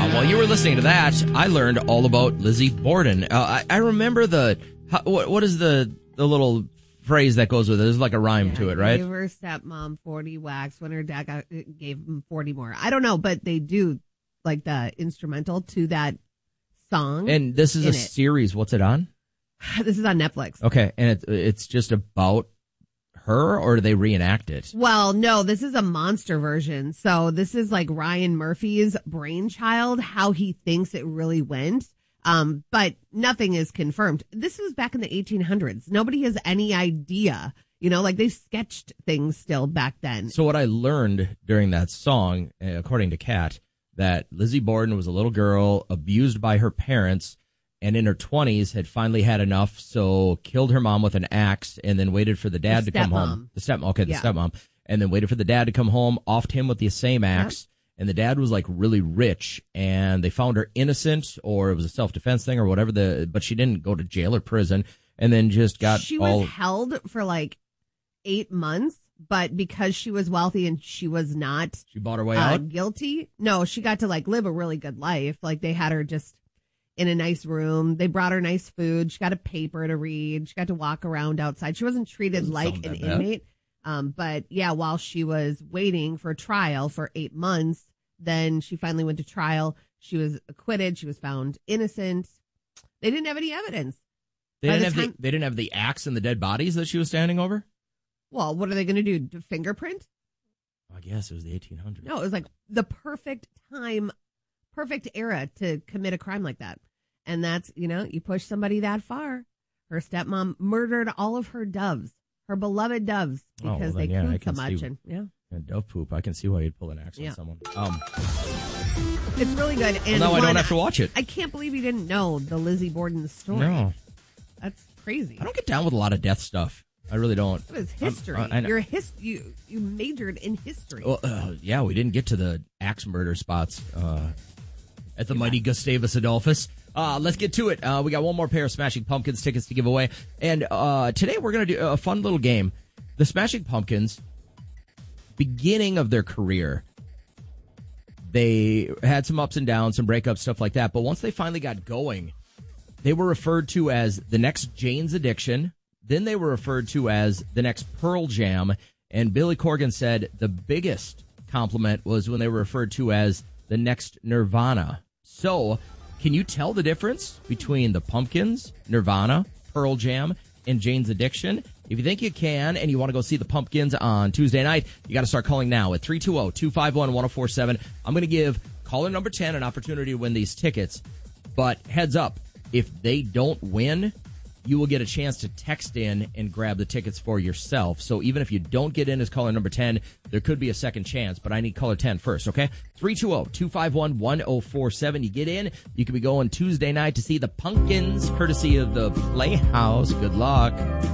While you were listening to that, I learned all about Lizzie Borden. I remember what is the little phrase that goes with it? There's like a rhyme to it, right? Gave her stepmom 40 whacks when her dad gave him 40 more. I don't know, but they do like the instrumental to that song. And this is a series. What's it on? This is on Netflix. Okay, and it's just about her, or do they reenact it? Well, no, this is a monster version. So this is like Ryan Murphy's brainchild, how he thinks it really went. But nothing is confirmed. This was back in the 1800s. Nobody has any idea, like they sketched things still back then. So what I learned during that song, according to Kat, that Lizzie Borden was a little girl abused by her parents, and in her 20s had finally had enough, so killed her mom with an axe and then waited for the dad to come home. The stepmom. And then waited for the dad to come home, offed him with the same axe. Yep. And the dad was like really rich, and they found her innocent, or it was a self-defense thing or whatever, but she didn't go to jail or prison, and then just got She was held for like 8 months, but because she was wealthy and she was not she bought her way out? Guilty. No, she got to like live a really good life. Like they had her just in a nice room. They brought her nice food. She got a paper to read. She got to walk around outside. She wasn't treated like an inmate. But yeah, while she was waiting for trial for 8 months, then she finally went to trial. She was acquitted. She was found innocent. They didn't have any evidence. They didn't have the axe and the dead bodies that she was standing over? Well, what are they going to do? Fingerprint? I guess it was the 1800s. No, it was like the perfect time, perfect era to commit a crime like that. And that's, you push somebody that far. Her stepmom murdered all of her doves, her beloved doves, because they cooed so much. And dove poop. I can see why you'd pull an axe on someone. It's really good. And now I don't have to watch it. I can't believe you didn't know the Lizzie Borden story. No. That's crazy. I don't get down with a lot of death stuff. I really don't. It was history. You majored in history. Well, we didn't get to the axe murder spots at the mighty Gustavus Adolphus. Let's get to it. We got one more pair of Smashing Pumpkins tickets to give away. And today we're going to do a fun little game. The Smashing Pumpkins, beginning of their career, they had some ups and downs, some breakups, stuff like that. But once they finally got going, they were referred to as the next Jane's Addiction. Then they were referred to as the next Pearl Jam. And Billy Corgan said the biggest compliment was when they were referred to as the next Nirvana. So, can you tell the difference between the Pumpkins, Nirvana, Pearl Jam, and Jane's Addiction? If you think you can and you want to go see the Pumpkins on Tuesday night, you got to start calling now at 320-251-1047. I'm going to give caller number 10 an opportunity to win these tickets. But heads up, if they don't win, you will get a chance to text in and grab the tickets for yourself. So even if you don't get in as caller number 10, there could be a second chance, but I need caller 10 first, okay? 320-251-1047. You get in, you could be going Tuesday night to see the Pumpkins, courtesy of the Playhouse. Good luck.